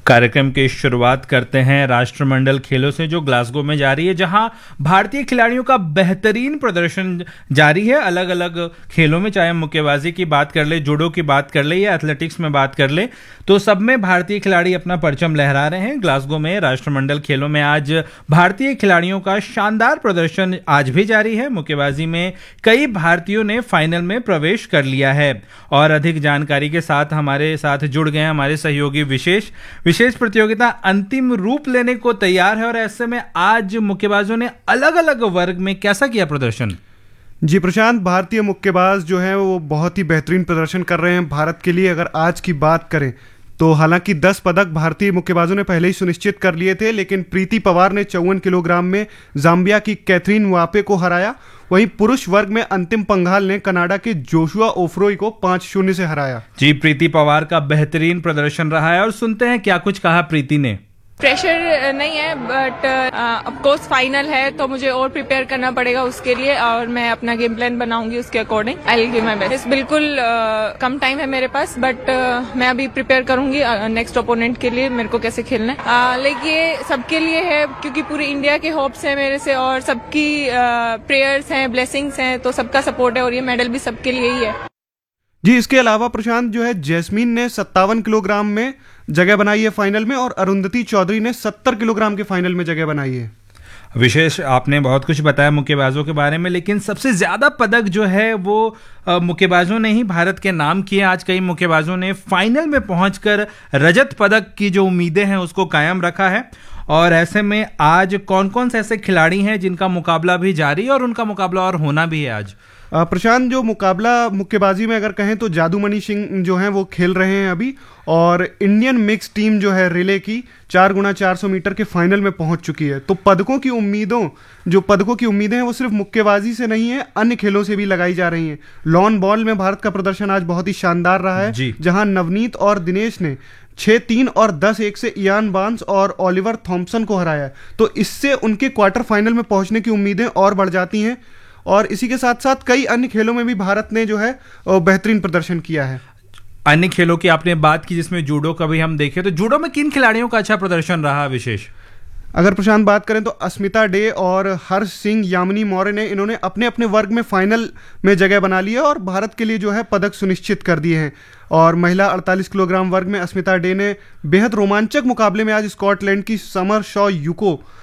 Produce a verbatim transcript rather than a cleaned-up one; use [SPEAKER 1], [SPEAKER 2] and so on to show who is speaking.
[SPEAKER 1] कार्यक्रम की शुरुआत करते हैं राष्ट्रमंडल खेलों से जो ग्लासगो में जारी है, जहां भारतीय खिलाड़ियों का बेहतरीन प्रदर्शन जारी है अलग अलग खेलों में। चाहे मुक्केबाजी की बात कर ले, जूडो की बात कर ले या एथलेटिक्स में बात कर ले, तो सब में भारतीय खिलाड़ी अपना परचम लहरा रहे हैं। ग्लासगो में राष्ट्रमंडल खेलों में आज भारतीय खिलाड़ियों का शानदार प्रदर्शन आज भी जारी है। मुक्केबाजी में कई भारतीयों ने फाइनल में प्रवेश कर लिया है और अधिक जानकारी के साथ हमारे साथ जुड़ गए हमारे सहयोगी विशेष विशेष प्रतियोगिता अंतिम रूप लेने को तैयार है और ऐसे में आज मुक्केबाजों ने अलग अलग वर्ग में कैसा किया प्रदर्शन?
[SPEAKER 2] जी प्रशांत, भारतीय मुक्केबाज जो हैं वो बहुत ही बेहतरीन प्रदर्शन कर रहे हैं भारत के लिए। अगर आज की बात करें तो हालांकि दस पदक भारतीय मुक्केबाजों ने पहले ही सुनिश्चित कर लिए थे, लेकिन प्रीति पवार ने चौवन किलोग्राम में जाम्बिया की कैथरीन वापे को हराया। वहीं पुरुष वर्ग में अंतिम पंघाल ने कनाडा के जोशुआ ओफ्रोई को पांच शून्य से हराया।
[SPEAKER 1] जी, प्रीति पवार का बेहतरीन प्रदर्शन रहा है और सुनते हैं क्या कुछ कहा प्रीति ने।
[SPEAKER 3] प्रेशर नहीं है, बट ऑफ कोर्स फाइनल है तो मुझे और प्रिपेयर करना पड़ेगा उसके लिए, और मैं अपना गेम प्लान बनाऊंगी उसके according. I will give my best. बिल्कुल uh, कम टाइम है मेरे पास, बट uh, मैं अभी प्रिपेयर करूंगी नेक्स्ट uh, ओपोनेंट के लिए मेरे को कैसे खेलना है। लेकिन ये सबके लिए है क्योंकि पूरी इंडिया के होप्स हैं मेरे से और सबकी प्रेयर्स uh, हैं, ब्लेसिंग्स हैं, तो सबका सपोर्ट है और ये मेडल भी सबके लिए ही है।
[SPEAKER 2] जी, इसके अलावा प्रशांत जो है जैस्मीन ने सत्तावन किलोग्राम में जगह बनाई है फाइनल में और अरुंधति चौधरी ने सत्तर किलोग्राम के फाइनल में जगह बनाई है।
[SPEAKER 1] विशेष, आपने बहुत कुछ बताया मुक्केबाजों के बारे में, लेकिन सबसे ज्यादा पदक जो है वो मुक्केबाजों ने ही भारत के नाम किए। आज कई मुक्केबाजों ने फाइनल में पहुंचकर रजत पदक की जो उम्मीदें हैं उसको कायम रखा है। और ऐसे में आज कौन कौन से ऐसे खिलाड़ी हैं जिनका मुकाबला भी जारी है और उनका मुकाबला और होना भी है आज?
[SPEAKER 2] प्रशांत, जो मुकाबला मुक्केबाजी में अगर कहें तो जादूमणि सिंह जो हैं वो खेल रहे हैं अभी, और इंडियन मिक्स टीम जो है रिले की चार गुना चार सौ मीटर के फाइनल में पहुंच चुकी है। तो पदकों की उम्मीदों जो पदकों की उम्मीदें हैं वो सिर्फ मुक्केबाजी से नहीं है, अन्य खेलों से भी लगाई जा रही हैं। लॉन बॉल में भारत का प्रदर्शन आज बहुत ही शानदार रहा है, जहां नवनीत और दिनेश ने छह तीन और दस एक से इयान बार्न्स और ओलिवर थॉम्पसन को हराया। तो इससे उनके क्वार्टर फाइनल में पहुंचने की उम्मीदें और बढ़ जाती हैं। और इसी के साथ साथ कई अन्य खेलों में भी भारत ने जो है बेहतरीन प्रदर्शन किया है।
[SPEAKER 1] अन्य खेलों की आपने बात की जिसमें जूडो का भी हम देखें तो जूडो में किन खिलाड़ियों का अच्छा प्रदर्शन रहा विशेष?
[SPEAKER 2] अगर प्रशांत बात करें तो अस्मिता डे और हर्ष सिंह यामिनी मौर्य ने इन्होंने अपने अपने वर्ग में फाइनल में जगह बना ली है और भारत के लिए जो है पदक सुनिश्चित कर दिए हैं। और महिला अड़तालीस किलोग्राम वर्ग में अस्मिता डे ने बेहद रोमांचक मुकाबले में आज स्कॉटलैंड की समर शॉ यूको